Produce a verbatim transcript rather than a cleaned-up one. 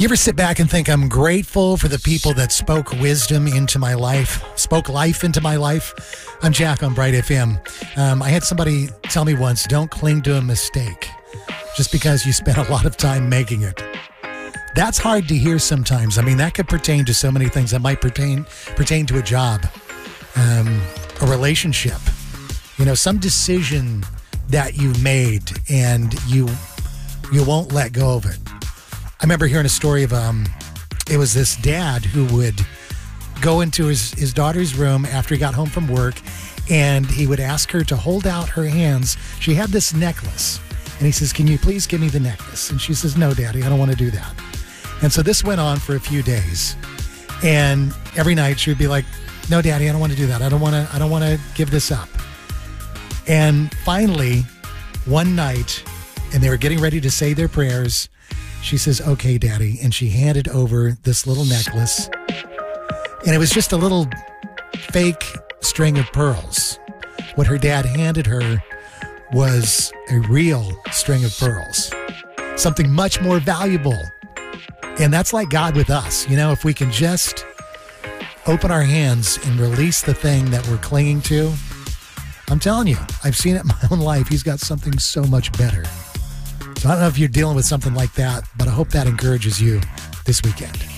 You ever sit back and think, I'm grateful for the people that spoke wisdom into my life, spoke life into my life? I'm Jack on Bright F M. Um, I had somebody tell me once, don't cling to a mistake just because you spent a lot of time making it. That's hard to hear sometimes. I mean, that could pertain to so many things. That might pertain pertain to a job, um, a relationship, you know, some decision that you made and you you won't let go of it. I remember hearing a story of, um, it was this dad who would go into his, his daughter's room after he got home from work, and he would ask her to hold out her hands. She had this necklace, and he says, can you please give me the necklace? And she says, no, Daddy, I don't want to do that. And so this went on for a few days, and every night she would be like, no, Daddy, I don't want to do that. I don't want to, I don't want to give this up. And finally, one night, and they were getting ready to say their prayers, she says, okay, Daddy. And she handed over this little necklace. And it was just a little fake string of pearls. What her dad handed her was a real string of pearls. Something much more valuable. And that's like God with us. You know, if we can just open our hands and release the thing that we're clinging to, I'm telling you, I've seen it in my own life. He's got something so much better. So I don't know if you're dealing with something like that, but I hope that encourages you this weekend.